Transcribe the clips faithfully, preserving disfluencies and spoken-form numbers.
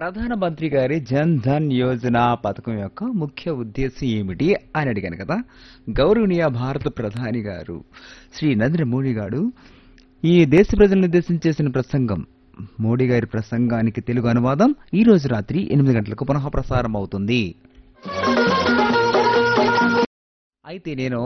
ప్రధానమంత్రి గారి జన్ ధన్ యోజన పథకం యొక్క ముఖ్య ఉద్దేశం ఏమిటి అని అడిగాను కదా. గౌరవనీయ భారత ప్రధాని గారు శ్రీ నరేంద్ర మోడీ గారు ఈ దేశ ప్రజలను ఉద్దేశించి చేసిన ప్రసంగం, మోడీ గారి ప్రసంగానికి తెలుగు అనువాదం ఈ రోజు రాత్రి ఎనిమిది గంటలకు పునః ప్రసారం అవుతుంది. అయితే నేను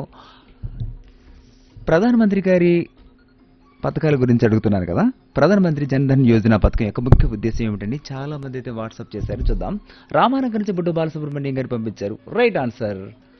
ప్రధానమంత్రి గారి పథకాల గురించి అడుగుతున్నాను కదా. ప్రధానమంత్రి జన్ ధన్ యోజన పథకం యొక్క ముఖ్య ఉద్దేశం ఏమిటండి? చాలా మంది అయితే వాట్సాప్ చేశారు, చూద్దాం. రామానగర్ నుంచి బుడ్డు బాలసుబ్రహ్మణ్యం గారు పంపించారు రైట్ ఆన్సర్.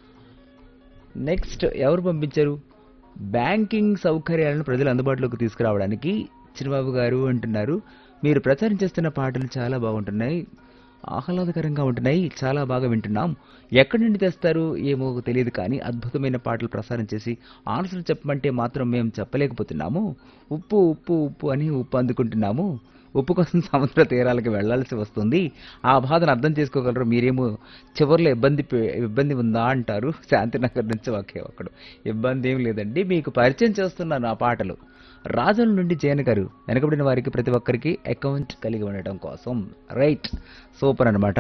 నెక్స్ట్ ఎవరు పంపించారు? బ్యాంకింగ్ సౌకర్యాలను ప్రజలు అందుబాటులోకి తీసుకురావడానికి చిన్నబాబు గారు అంటున్నారు. మీరు ప్రచారం చేస్తున్న పాటలు చాలా బాగుంటున్నాయి, ఆహ్లాదకరంగా ఉంటున్నాయి, చాలా బాగా వింటున్నాం. ఎక్కడి నుండి తెస్తారు ఏమో తెలియదు, కానీ అద్భుతమైన పాటలు ప్రసారం చేసి ఆన్సర్ చెప్పమంటే మాత్రం మేము చెప్పలేకపోతున్నాము. ఉప్పు ఉప్పు ఉప్పు అని ఉప్పు అందుకుంటున్నాము. ఉప్పు కోసం సముద్ర తీరాలకు వెళ్లాల్సి వస్తుంది. ఆ బాధను అర్థం చేసుకోగలరు. మీరేమో చివరిలో ఇబ్బంది పె- ఇబ్బంది ఉందా అంటారు. శాంతినగర్ నుంచి ఒకే ఒక్కడు. ఇబ్బంది ఏం లేదండి, మీకు పరిచయం చేస్తున్నాను ఆ పాటలు. రాజుల నుండి జయన్ గారు వెనకబడిన వారికి ప్రతి ఒక్కరికి అకౌంట్ కలిగి ఉండటం కోసం. రైట్, సూపర్ అన్నమాట.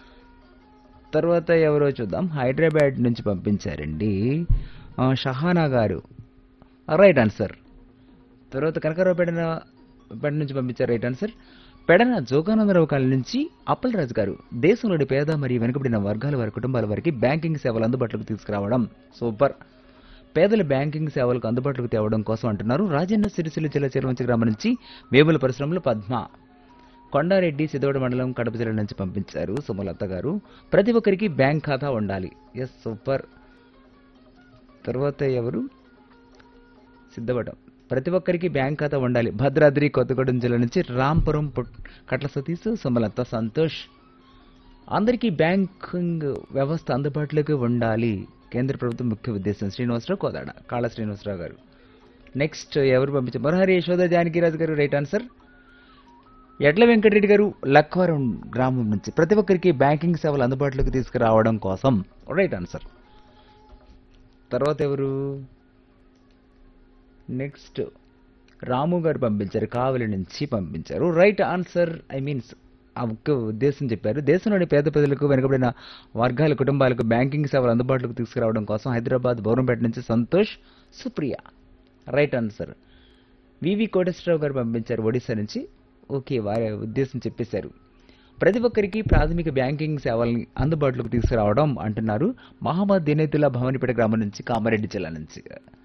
తర్వాత ఎవరో చూద్దాం. హైదరాబాద్ నుంచి పంపించారండి ఆ, షహానా గారు రైట్ ఆన్సర్. తర్వాత కనకరావుపేట పేట నుంచి పంపించారు right answer. Pedana Jogananda Rao colony నుంచి అప్పలరాజు గారు దేశంలోని పేద మరియు వెనుకబడిన వర్గాల వారి కుటుంబాల వారికి బ్యాంకింగ్ సేవలు అందుబాటులోకి తీసుకురావడం. సూపర్. పేదల బ్యాంకింగ్ సేవలకు అందుబాటులోకి తేవడం కోసం అంటున్నారు. రాజన్న సిరిసిల్ల జిల్లా చిరవంచి గ్రామం నుంచి వేముల పరిశ్రమలు పద్మ. కొండారెడ్డి సిద్ధోడ మండలం కడప జిల్లా నుంచి పంపించారు సుమలత గారు. ప్రతి ఒక్కరికి బ్యాంక్ ఖాతా ఉండాలి. Yes, super. తర్వాత ఎవరు? సిద్ధపడం. ప్రతి ఒక్కరికి బ్యాంక్ ఖాతా ఉండాలి. భద్రాద్రి కొత్తగూడెం జిల్లా నుంచి రాంపురం పుట్- కట్ల సతీష్ సుమలత సంతోష్. అందరికీ బ్యాంకింగ్ వ్యవస్థ అందుబాటులోకి ఉండాలి, కేంద్ర ప్రభుత్వం ముఖ్య ఉద్దేశం. శ్రీనివాసరావు కోదాడ, కాళ శ్రీనివాసరావు గారు. నెక్స్ట్ ఎవరు పంపించారు? మరహరి యశోద జానకిరాజు గారు రైట్ ఆన్సర్. ఎడ్ల వెంకటరెడ్డి గారు లక్వరం గ్రామం నుంచి ప్రతి ఒక్కరికి బ్యాంకింగ్ సేవలు అందుబాటులోకి తీసుకురావడం కోసం. Right answer. తర్వాత ఎవరు? నెక్స్ట్ రాము గారు పంపించారు, కావలి నుంచి పంపించారు రైట్ ఆన్సర్. ఐ మీన్స్ ఆ ముఖ్య ఉద్దేశం చెప్పారు. దేశంలోని పేద ప్రజలకు వెనుకబడిన వర్గాల కుటుంబాలకు బ్యాంకింగ్ సేవలు అందుబాటులోకి తీసుకురావడం కోసం. హైదరాబాద్ బౌరంపేట నుంచి సంతోష్ సుప్రియ రైట్ ఆన్సర్. వివి కోటేశ్వరరావు గారు పంపించారు ఒడిశా నుంచి. ఓకే, వారి ఉద్దేశం చెప్పేశారు. ప్రతి ఒక్కరికి ప్రాథమిక బ్యాంకింగ్ సేవల్ని అందుబాటులోకి తీసుకురావడం అంటున్నారు. మహమ్మద్ దినేతుల్లా భవానీపేట గ్రామం నుంచి, కామారెడ్డి జిల్లా నుంచి.